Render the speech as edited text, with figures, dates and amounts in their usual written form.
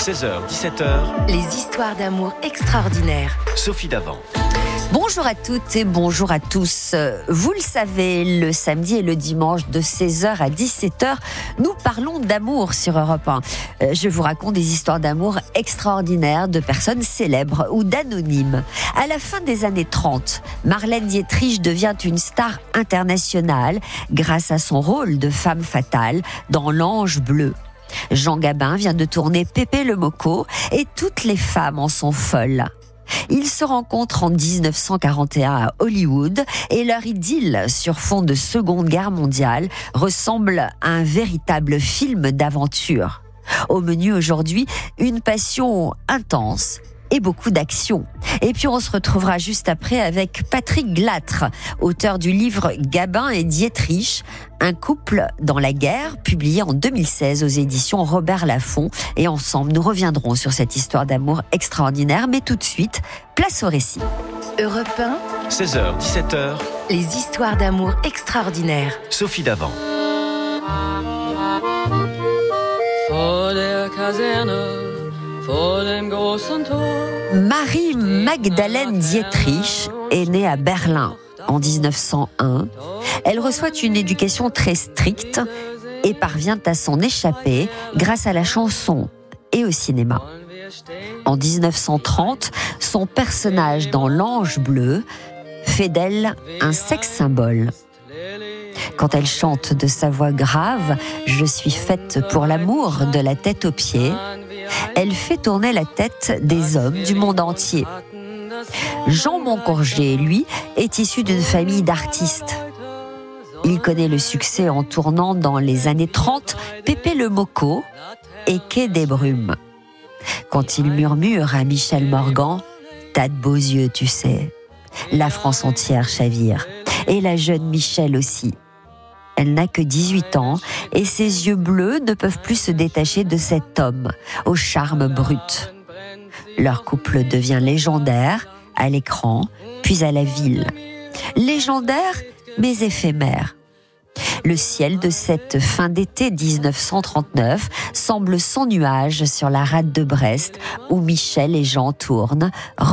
16h, 17h. Les histoires d'amour extraordinaires. Sophie Davant. Bonjour à toutes et bonjour à tous. Vous le savez, le samedi et le dimanche de 16h à 17h, nous parlons d'amour sur Europe 1. Je vous raconte des histoires d'amour extraordinaires de personnes célèbres ou d'anonymes. À la fin des années 30, Marlène Dietrich devient une star internationale grâce à son rôle de femme fatale dans L'Ange bleu. Jean Gabin vient de tourner Pépé le Mocco et toutes les femmes en sont folles. Ils se rencontrent en 1941 à Hollywood et leur idylle sur fond de Seconde Guerre mondiale ressemble à un véritable film d'aventure. Au menu aujourd'hui, une passion intense et beaucoup d'action. Et puis on se retrouvera juste après avec Patrick Glâtre, auteur du livre Gabin et Dietrich, un couple dans la guerre, publié en 2016 aux éditions Robert Laffont. Et ensemble, nous reviendrons sur cette histoire d'amour extraordinaire. Mais tout de suite, place au récit. Europe 1, 16h, 17h. les histoires d'amour extraordinaires. Sophie Davant. Vor der Kaserne, vor dem großen Tor. Marie-Magdalene Dietrich est née à Berlin en 1901. Elle reçoit une éducation très stricte et parvient à s'en échapper grâce à la chanson et au cinéma. En 1930, son personnage dans L'Ange bleu fait d'elle un sex symbole. Quand elle chante de sa voix grave « Je suis faite pour l'amour de la tête aux pieds », elle fait tourner la tête des hommes du monde entier. Jean Moncourget, lui, est issu d'une famille d'artistes. Il connaît le succès en tournant dans les années 30 Pépé le Mocco et Quai des Brumes. Quand il murmure à Michel Morgan « T'as de beaux yeux, tu sais », la France entière chavire. Et la jeune Michel aussi. Elle n'a que 18 ans et ses yeux bleus ne peuvent plus se détacher de cet homme, au charme brut. Leur couple devient légendaire, à l'écran, puis à la ville. Légendaire, mais éphémère. Le ciel de cette fin d'été 1939 semble sans nuages sur la rade de Brest, où Michel et Jean tournent,